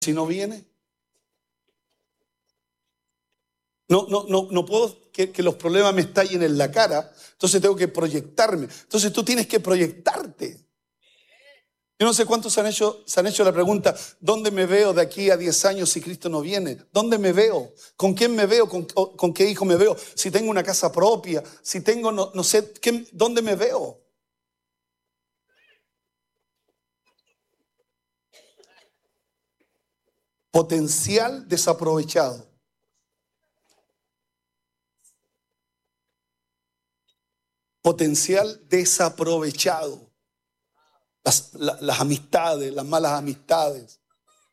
si no viene? No puedo que los problemas me estallen en la cara, entonces tengo que proyectarme. Entonces tú tienes que proyectarte. Yo no sé cuántos se han hecho la pregunta, ¿dónde me veo de aquí a 10 años si Cristo no viene? ¿Dónde me veo? ¿Con quién me veo? ¿Con qué hijo me veo? Si tengo una casa propia, si tengo, no sé, ¿dónde me veo? Potencial desaprovechado. Potencial desaprovechado. Las amistades, las malas amistades.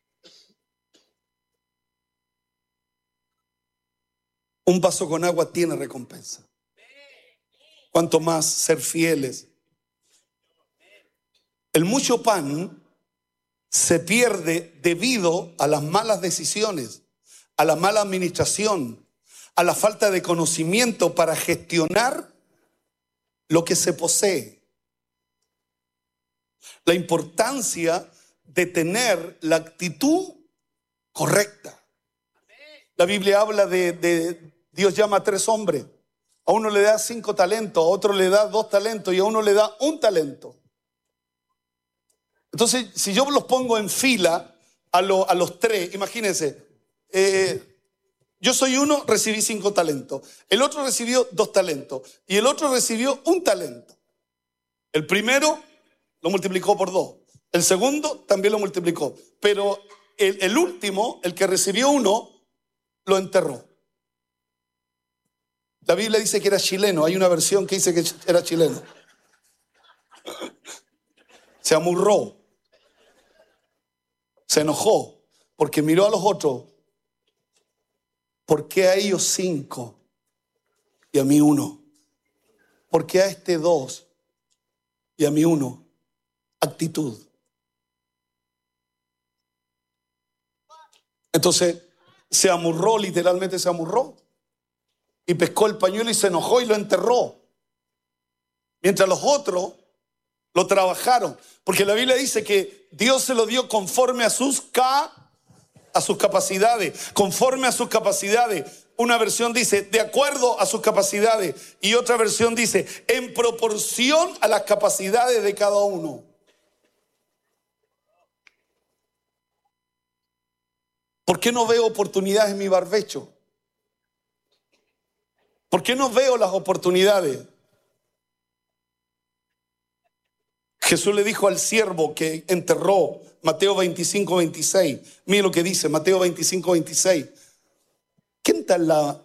Un vaso con agua tiene recompensa. Cuanto más ser fieles. El mucho pan se pierde debido a las malas decisiones, a la mala administración, a la falta de conocimiento para gestionar lo que se posee. La importancia de tener la actitud correcta. La Biblia habla de Dios llama a 3 hombres. A uno le da 5 talentos, a otro le da 2 talentos y a uno le da 1 talento. Entonces, si yo los pongo en fila a los 3, imagínense, yo soy uno, recibí 5 talentos. El otro recibió 2 talentos y el otro recibió 1 talento. El primero lo multiplicó por 2. El segundo también lo multiplicó. Pero el último, el que recibió 1, lo enterró. La Biblia dice que era chileno. Hay una versión que dice que era chileno. Se amurró. Se enojó porque miró a los otros. ¿Por qué a ellos 5 y a mí 1? ¿Por qué a este 2 y a mí 1? Actitud. Entonces se amurró, literalmente se amurró. Y pescó el pañuelo y se enojó y lo enterró. Mientras los otros lo trabajaron. Porque la Biblia dice que Dios se lo dio conforme a sus capacidades. Conforme a sus capacidades. Una versión dice, de acuerdo a sus capacidades. Y otra versión dice, en proporción a las capacidades de cada uno. ¿Por qué no veo oportunidades en mi barbecho? ¿Por qué no veo las oportunidades? Jesús le dijo al siervo que enterró, Mateo 25, 26. Mire lo que dice, Mateo 25, 26. ¿Quién está la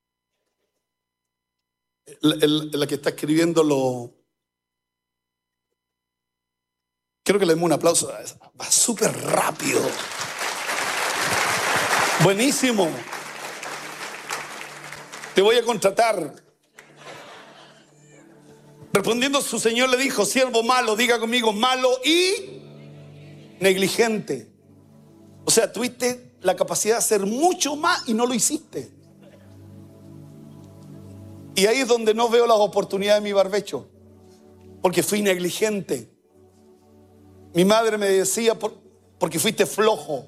que está escribiendo Quiero que le demos un aplauso. Va súper rápido. Buenísimo. Te voy a contratar. Respondiendo su señor le dijo, siervo malo, diga conmigo, malo y negligente. O sea, tuviste la capacidad de hacer mucho más y no lo hiciste. Y ahí es donde no veo las oportunidades de mi barbecho. Porque fui negligente. Mi madre me decía, porque fuiste flojo.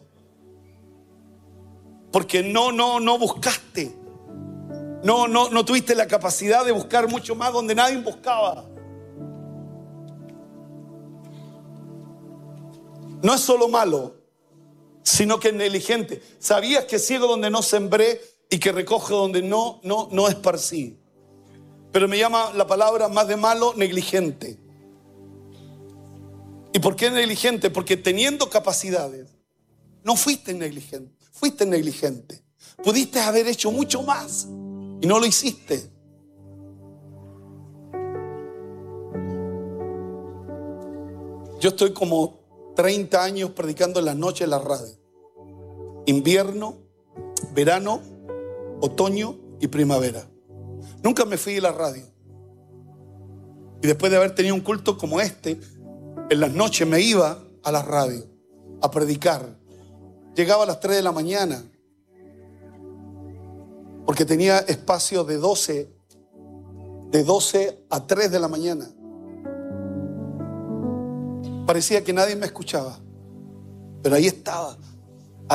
Porque no buscaste. No tuviste la capacidad de buscar mucho más donde nadie buscaba. No es solo malo, sino que es negligente. ¿Sabías que ciego donde no sembré y que recoge donde no esparcí? Pero me llama la palabra más de malo, negligente. ¿Y por qué negligente? Porque teniendo capacidades, no fuiste negligente, fuiste negligente. Pudiste haber hecho mucho más y no lo hiciste. Yo estoy como 30 años predicando en las noches en la radio. Invierno, verano, otoño y primavera. Nunca me fui de la radio. Y después de haber tenido un culto como este, en las noches me iba a la radio a predicar. Llegaba a las 3 de la mañana. Porque tenía espacio de 12 a 3 de la mañana. Parecía que nadie me escuchaba. Pero ahí estaba.